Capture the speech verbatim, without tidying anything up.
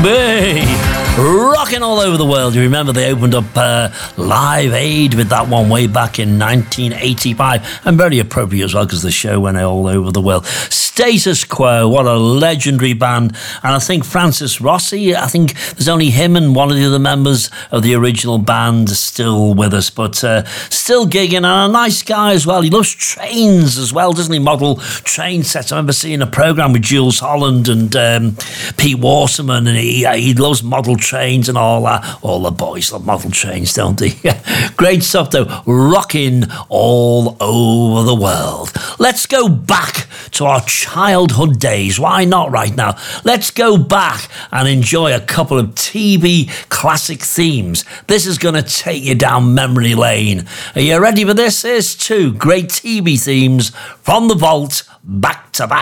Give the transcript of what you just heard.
Bay, rocking all over the world. You remember they opened up uh, Live Aid with that one way back in nineteen eighty-five, and very appropriate as well because the show went all over the world. Status Quo, what a legendary band. And I think Francis Rossi, I think there's only him and one of the other members of the original band still with us, but uh, still gigging, and a nice guy as well. He loves trains as well, doesn't he? Model train sets. I remember seeing a programme with Jules Holland and um, Pete Waterman, and he, he loves model trains and all that. All the boys love model trains, don't they? Great stuff though, rocking all over the world. Let's go back to our childhood days. Why not right now? Let's go back and enjoy a couple of T V classic themes. This is going to take you down memory lane. Are you ready for this? Here's two great T V themes from the vault, back to back.